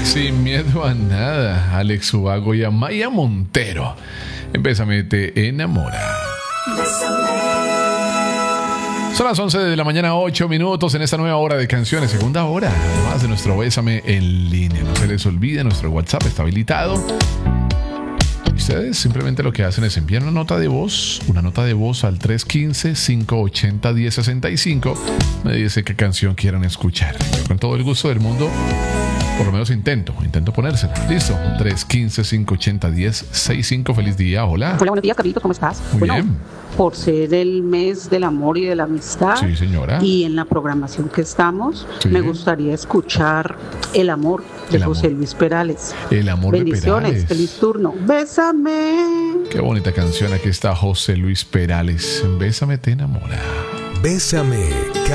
Sin miedo a nada, Alex Ubago y Amaya Montero. Bésame, te enamora. Son las 11 de la mañana, 8 minutos en esta nueva hora de canciones, segunda hora, además de nuestro Bésame en línea. No se les olvide, nuestro WhatsApp está habilitado. Ustedes simplemente lo que hacen es enviar una nota de voz al 315-580-1065. Me dice qué canción quieran escuchar. Yo con todo el gusto del mundo, por lo menos intento ponérsela. Listo, 315-580-1065. Feliz día, hola. Hola, buenos días, Carlitos, ¿cómo estás? Muy bien. Por ser el mes del amor y de la amistad. Sí, señora. Y en la programación que estamos, sí, me gustaría escuchar El amor de José Luis Perales. El amor de Perales. Bendiciones, feliz turno. Bésame. Qué bonita canción. Aquí está José Luis Perales. Bésame, te enamora. Bésame,